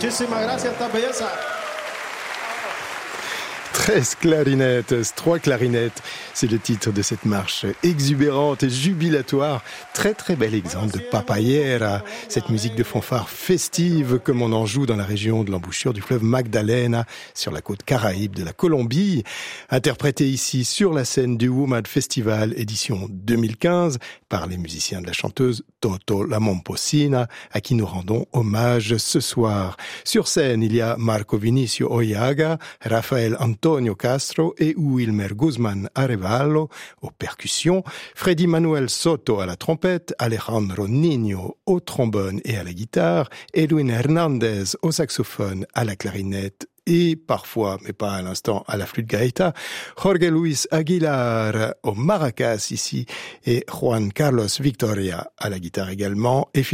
Muchísimas gracias, esta belleza. 13 clarinettes, 3 clarinettes, c'est le titre de cette marche exubérante et jubilatoire. Très très bel exemple de papayera, cette musique de fanfare festive comme on en joue dans la région de l'embouchure du fleuve Magdalena, sur la côte caraïbe de la Colombie. Interprétée ici sur la scène du WOMAD Festival édition 2015 par les musiciens de la chanteuse Toto La Momposina, à qui nous rendons hommage ce soir. Sur scène, il y a Marco Vinicio Oyaga, Rafael Antonio Castro et Wilmer Guzman Arevallo aux percussions, Freddy Manuel Soto à la trompette, Alejandro Niño au trombone et à la guitare, Edwin Hernandez au saxophone, à la clarinette et parfois, mais pas à l'instant, à la flûte gaita, Jorge Luis Aguilar au maracas ici et Juan Carlos Victoria à la guitare également et